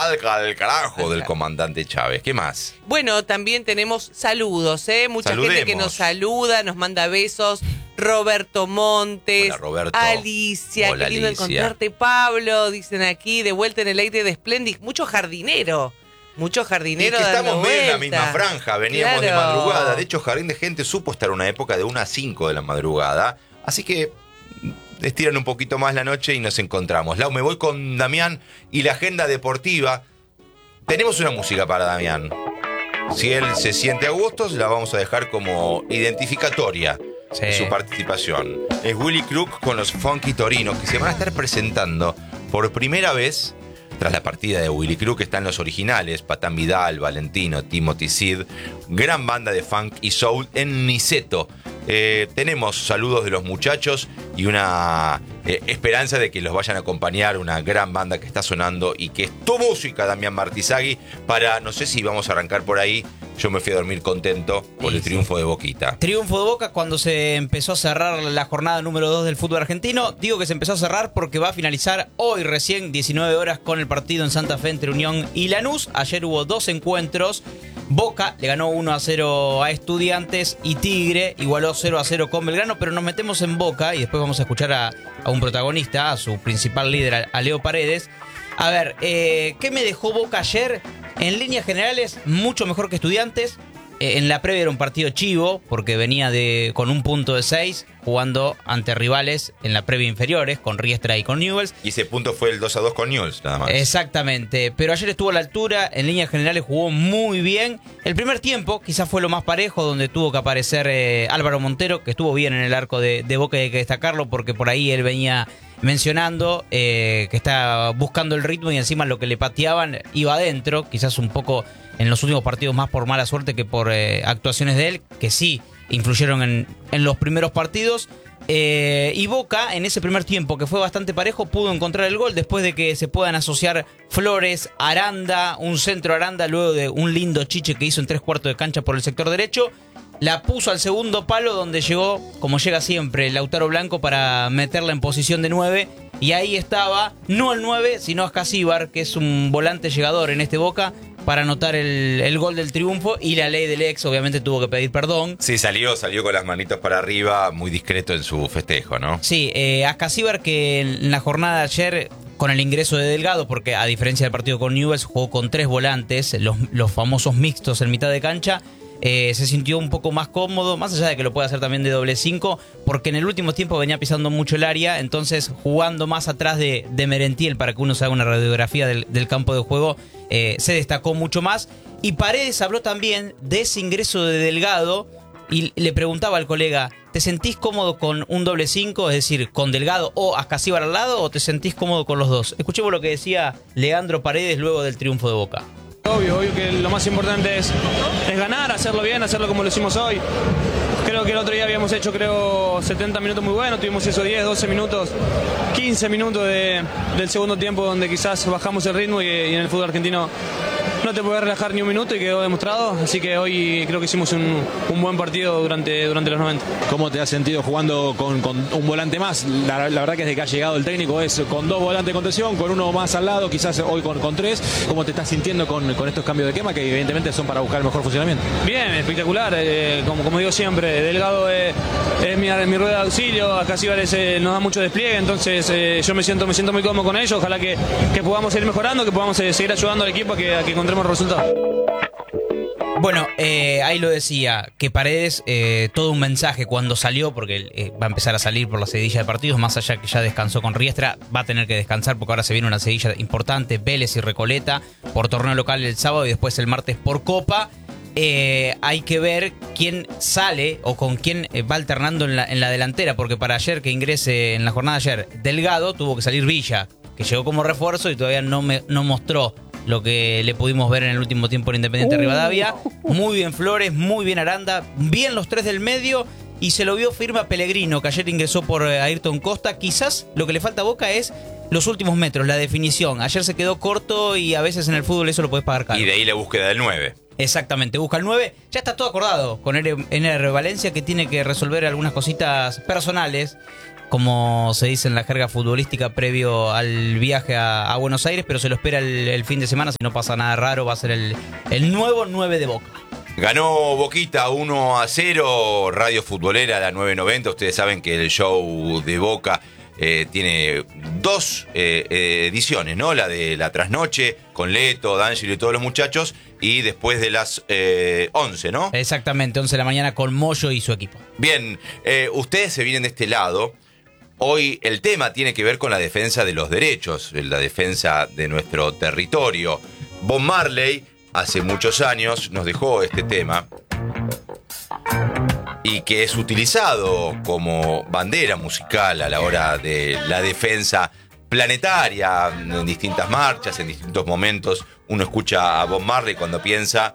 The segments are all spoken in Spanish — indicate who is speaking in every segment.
Speaker 1: salga al carajo del comandante Chávez. ¿Qué más?
Speaker 2: Bueno, también tenemos saludos, mucha
Speaker 1: Saludemos.
Speaker 2: gente que nos saluda, nos manda besos. Roberto Montes,
Speaker 1: Hola, Roberto.
Speaker 2: Alicia,
Speaker 1: Hola,
Speaker 2: qué lindo
Speaker 1: Alicia.
Speaker 2: encontrarte, Pablo, dicen aquí, de vuelta en el aire de Splendid. Mucho jardinero
Speaker 1: Y que
Speaker 2: dando
Speaker 1: estamos medio en la
Speaker 2: vuelta.
Speaker 1: misma franja, veníamos de
Speaker 2: Claro.
Speaker 1: madrugada. De hecho, Jardín de Gente supo estar una época de 1 a 5 de la madrugada. Así que estiran un poquito más la noche y nos encontramos. Lau, me voy con Damián y la agenda deportiva. Tenemos una música para Damián. Si él se siente a gusto, la vamos a dejar como identificatoria de su participación. Es Willy Crook con los Funky Torinos, que se van a estar presentando por primera vez tras la partida de Willy Crook. Están los originales, Patán Vidal, Valentino, Timothy Sid, gran banda de funk y soul en Niceto. Tenemos saludos de los muchachos y una esperanza de que los vayan a acompañar una gran banda que está sonando y que es tu música, Damián Martizagui, para, no sé si vamos a arrancar por ahí. Yo me fui a dormir contento por el triunfo de Boquita.
Speaker 3: Triunfo de Boca cuando se empezó a cerrar la jornada número 2 del fútbol argentino. Digo que se empezó a cerrar porque va a finalizar hoy recién 19 horas con el partido en Santa Fe entre Unión y Lanús. Ayer hubo 2 encuentros. Boca le ganó 1-0 a Estudiantes y Tigre igualó 0-0 con Belgrano, pero nos metemos en Boca y después vamos a escuchar a un protagonista, a su principal líder, a Leo Paredes. A ver, ¿qué me dejó Boca ayer? En líneas generales, mucho mejor que Estudiantes. En la previa era un partido chivo, porque venía con un punto de 6, jugando ante rivales en la previa inferiores, con Riestra y con Newell's.
Speaker 1: Y ese punto fue el 2-2 con Newell's, nada más.
Speaker 3: Exactamente, pero ayer estuvo a la altura, en líneas generales jugó muy bien. El primer tiempo quizás fue lo más parejo, donde tuvo que aparecer Álvaro Montero, que estuvo bien en el arco de Boca y hay que destacarlo, porque por ahí él venía mencionando que está buscando el ritmo y encima lo que le pateaban iba adentro, quizás un poco en los últimos partidos más por mala suerte que por actuaciones de él, que sí influyeron en los primeros partidos. Y Boca, en ese primer tiempo, que fue bastante parejo, pudo encontrar el gol después de que se puedan asociar Flores, Aranda, un centro Aranda, luego de un lindo chiche que hizo en 3/4 de cancha por el sector derecho. La puso al segundo palo, donde llegó, como llega siempre, Lautaro Blanco para meterla en posición de 9. Y ahí estaba, no el 9, sino Ascasíbar, que es un volante llegador en este Boca, para anotar el gol del triunfo. Y la ley del ex, obviamente, tuvo que pedir perdón.
Speaker 1: Sí, salió con las manitos para arriba, muy discreto en su festejo, ¿no?
Speaker 3: Sí, Ascasíbar, que en la jornada de ayer, con el ingreso de Delgado, porque a diferencia del partido con Newell's, jugó con 3 volantes, los famosos mixtos en mitad de cancha. Se sintió un poco más cómodo, más allá de que lo puede hacer también de doble 5, porque en el último tiempo venía pisando mucho el área, entonces jugando más atrás de Merentiel para que uno se haga una radiografía del campo de juego, se destacó mucho más. Y Paredes habló también de ese ingreso de Delgado y le preguntaba al colega, ¿te sentís cómodo con un doble 5, es decir, con Delgado o Ascasíbar al lado, o te sentís cómodo con los dos? Escuchemos lo que decía Leandro Paredes luego del triunfo de Boca.
Speaker 4: Obvio que lo más importante es ganar, hacerlo bien, hacerlo como lo hicimos hoy. Creo que el otro día habíamos hecho 70 minutos muy buenos, tuvimos esos 10, 12 minutos, 15 minutos del segundo tiempo donde quizás bajamos el ritmo y en el fútbol argentino no te puedes relajar ni un minuto y quedó demostrado, así que hoy creo que hicimos un buen partido durante los 90.
Speaker 5: ¿Cómo te has sentido jugando con un volante más? La verdad que desde que ha llegado el técnico es con 2 volantes de contención, con uno más al lado, quizás hoy con 3. ¿Cómo te estás sintiendo con estos cambios de esquema que evidentemente son para buscar el mejor funcionamiento?
Speaker 4: Bien, espectacular, como digo siempre, Delgado es mi rueda de auxilio, Ascasíbar nos da mucho despliegue, entonces yo me siento muy cómodo con ellos, ojalá que podamos seguir mejorando, que podamos seguir ayudando al equipo a que encontremos resultados.
Speaker 3: Bueno, ahí lo decía, que Paredes, todo un mensaje cuando salió, porque va a empezar a salir por la seguidilla de partidos, más allá que ya descansó con Riestra, va a tener que descansar porque ahora se viene una seguidilla importante, Vélez y Recoleta, por torneo local el sábado y después el martes por Copa. Hay que ver quién sale o con quién va alternando en la delantera, porque para ayer que ingrese en la jornada de ayer Delgado, tuvo que salir Villa, que llegó como refuerzo y todavía no mostró lo que le pudimos ver en el último tiempo en Independiente Rivadavia. Muy bien Flores, muy bien Aranda, bien los 3 del medio, y se lo vio firme a Pellegrino, que ayer ingresó por Ayrton Costa. Quizás lo que le falta a Boca es los últimos metros, la definición. Ayer se quedó corto y a veces en el fútbol eso lo puedes pagar caro.
Speaker 1: Y de ahí la búsqueda del 9.
Speaker 3: Exactamente, busca el 9. Ya está todo acordado con NR Valencia, que tiene que resolver algunas cositas personales. como se dice en la jerga futbolística, previo al viaje a Buenos Aires, pero se lo espera el fin de semana, si no pasa nada raro, va a ser el nuevo 9 de Boca.
Speaker 1: Ganó Boquita 1-0, Radio Futbolera, la 990. Ustedes saben que el show de Boca tiene 2 ediciones, ¿no? La de la trasnoche, con Leto, D'Angelo y todos los muchachos, y después de las 11, ¿no?
Speaker 3: Exactamente, 11 de la mañana con Moyo y su equipo.
Speaker 1: Bien, ustedes se vienen de este lado. Hoy el tema tiene que ver con la defensa de los derechos, la defensa de nuestro territorio. Bob Marley hace muchos años nos dejó este tema y que es utilizado como bandera musical a la hora de la defensa planetaria en distintas marchas, en distintos momentos. Uno escucha a Bob Marley cuando piensa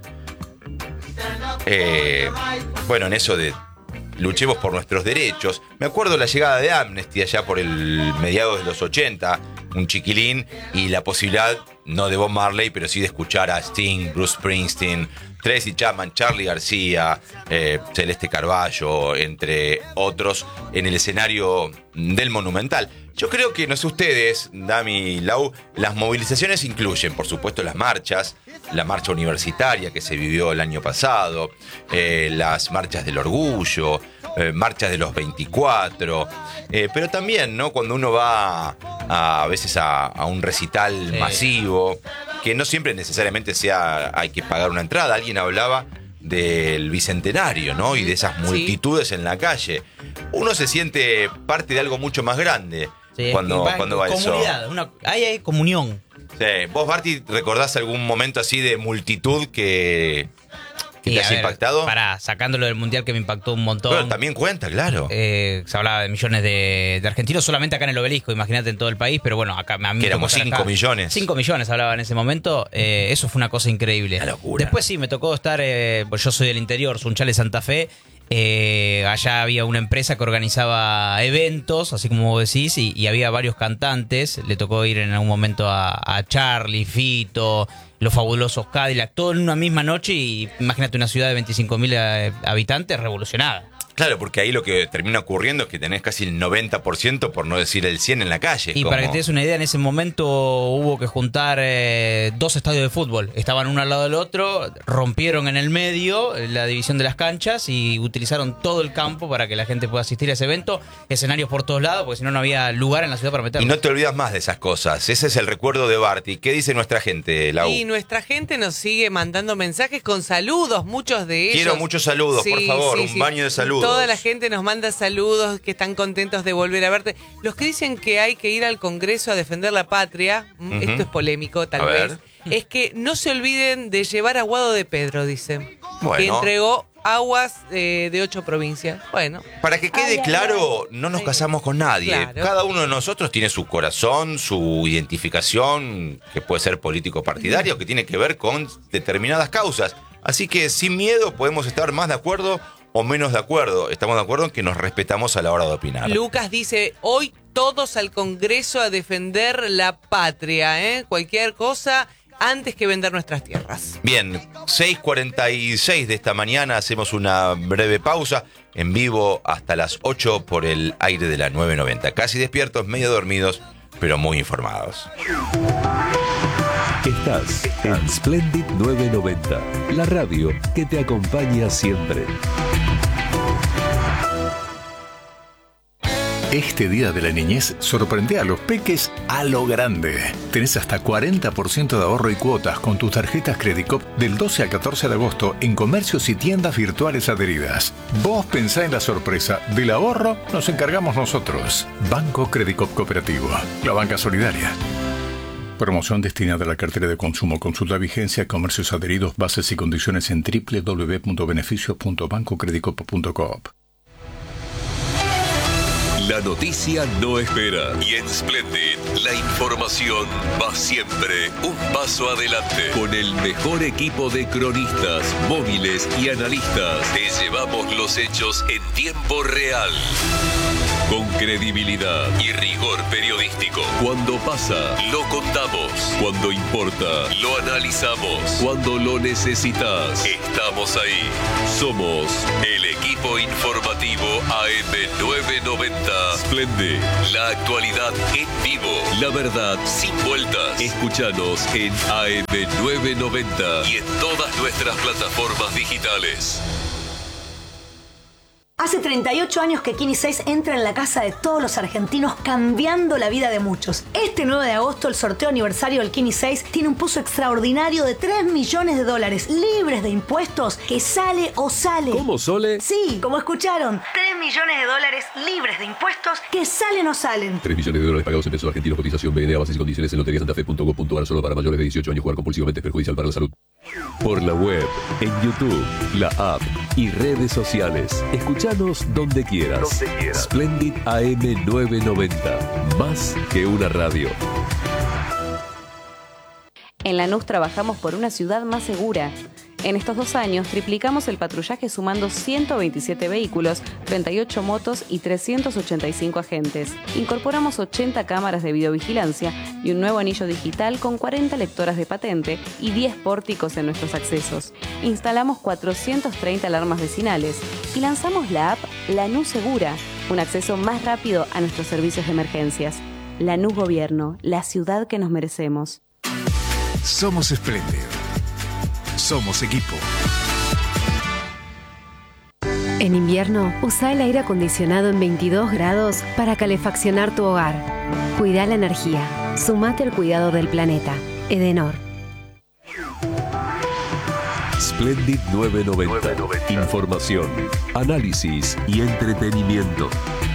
Speaker 1: en eso de luchemos por nuestros derechos. Me acuerdo la llegada de Amnesty allá por el mediados de los 80, un chiquilín, y la posibilidad, no de Bob Marley, pero sí de escuchar a Sting, Bruce Springsteen, Tracy Chapman, Charly García, Celeste Carballo, entre otros, en el escenario del Monumental. Yo creo que, no sé ustedes, Dami, Lau, las movilizaciones incluyen, por supuesto, las marchas, la marcha universitaria que se vivió el año pasado, las marchas del orgullo, marchas de los 24, pero también, ¿no? Cuando uno va a veces a un recital masivo, que no siempre necesariamente hay que pagar una entrada. Alguien hablaba del Bicentenario, ¿no? Y de esas multitudes en la calle. Uno se siente parte de algo mucho más grande cuando va eso.
Speaker 3: Comunidad, hay comunión.
Speaker 1: Sí. ¿Vos, Barty, recordás algún momento así de multitud que te haya impactado?
Speaker 3: Sacándolo del Mundial, que me impactó un montón.
Speaker 1: Pero también cuenta, claro.
Speaker 3: Se hablaba de millones de argentinos, solamente acá en el Obelisco, imagínate en todo el país, pero bueno, acá a mí
Speaker 1: que éramos 5 millones.
Speaker 3: 5 millones hablaba en ese momento, eso fue una cosa increíble.
Speaker 1: Una locura.
Speaker 3: Después sí, me tocó estar, pues yo soy del interior, Sunchales, Santa Fe. Allá había una empresa que organizaba eventos, así como vos decís, y había varios cantantes. Le tocó ir en algún momento a Charly, Fito, Los Fabulosos Cadillac, todo en una misma noche. Y imagínate una ciudad de 25.000 habitantes revolucionada. Claro, porque ahí lo que termina ocurriendo es que tenés casi el 90%, por no decir el 100%, en la calle. Y para que te des una idea, en ese momento hubo que juntar 2 estadios de fútbol. Estaban uno al lado del otro, rompieron en el medio la división de las canchas y utilizaron todo el campo para que la gente pueda asistir a ese evento. Escenarios por todos lados, porque si no, no había lugar en la ciudad para meterlos. Y no te olvidas más de esas cosas. Ese es el recuerdo de Barty. ¿Qué dice nuestra gente, Lau?
Speaker 2: Y nuestra gente nos sigue mandando mensajes con saludos, muchos de ellos.
Speaker 1: Quiero muchos saludos, por favor, un baño de saludos.
Speaker 2: Toda la gente nos manda saludos, que están contentos de volver a verte. Los que dicen que hay que ir al Congreso a defender la patria, esto es polémico tal vez, es que no se olviden de llevar aguado de Pedro, dicen. Bueno. Que entregó aguas de 8 provincias. Bueno.
Speaker 1: Para que quede claro, no nos casamos con nadie. Claro. Cada uno de nosotros tiene su corazón, su identificación, que puede ser político partidario, que tiene que ver con determinadas causas. Así que sin miedo podemos estar más de acuerdo o menos de acuerdo. Estamos de acuerdo en que nos respetamos a la hora de opinar.
Speaker 2: Lucas dice, hoy todos al Congreso a defender la patria, cualquier cosa antes que vender nuestras tierras.
Speaker 1: Bien, 6:46 de esta mañana, hacemos una breve pausa, en vivo hasta las 8 por el aire de la 990. Casi despiertos, medio dormidos, pero muy informados.
Speaker 6: Estás en Splendid 990, la radio que te acompaña siempre. Este día de la niñez sorprende a los peques a lo grande. Tenés hasta 40% de ahorro y cuotas con tus tarjetas Credicop del 12 al 14 de agosto en comercios y tiendas virtuales adheridas. Vos pensá en la sorpresa. Del ahorro nos encargamos nosotros. Banco Credicop Cooperativo, la banca solidaria. Promoción destinada a la cartera de consumo. Consulta vigencia, comercios adheridos, bases y condiciones en www.beneficios.bancocredicoop.coop.
Speaker 7: La noticia no espera y en Splendid la información va siempre un paso adelante. Con el mejor equipo de cronistas, móviles y analistas, te llevamos los hechos en tiempo real. con credibilidad y rigor periodístico. Cuando pasa, lo contamos. Cuando importa, lo analizamos. Cuando lo necesitas, estamos ahí. Somos el equipo informativo AM990. Splendid, la actualidad en vivo. La verdad sin vueltas. Escúchanos en AM990 y en todas nuestras plataformas digitales.
Speaker 8: Hace 38 años que Kini 6 entra en la casa de todos los argentinos, cambiando la vida de muchos. Este 9 de agosto, el sorteo aniversario del Kini 6 tiene un pozo extraordinario de $3 millones, libres de impuestos, que sale o sale.
Speaker 7: ¿Cómo, Sole?
Speaker 8: Sí, como escucharon, $3 millones libres de impuestos, que salen o salen.
Speaker 7: $3 millones pagados en pesos argentinos, cotización BNA, bases y condiciones en loteriasantafe.gov.ar, solo para mayores de 18 años. Jugar compulsivamente es perjudicial para la salud. Por la web, en YouTube, la app y redes sociales. Escuchanos donde quieras. Splendid AM990. Más que una radio.
Speaker 9: En Lanús trabajamos por una ciudad más segura. En estos 2 años triplicamos el patrullaje sumando 127 vehículos, 38 motos y 385 agentes. Incorporamos 80 cámaras de videovigilancia y un nuevo anillo digital con 40 lectoras de patente y 10 pórticos en nuestros accesos. Instalamos 430 alarmas vecinales y lanzamos la app Lanús Segura, un acceso más rápido a nuestros servicios de emergencias. Lanús Gobierno, la ciudad que nos merecemos.
Speaker 6: Somos Splendid. Somos equipo.
Speaker 10: En invierno, usa el aire acondicionado en 22 grados para calefaccionar tu hogar. Cuida la energía. Sumate al cuidado del planeta. Edenor.
Speaker 7: Splendid 990. Información, análisis y entretenimiento.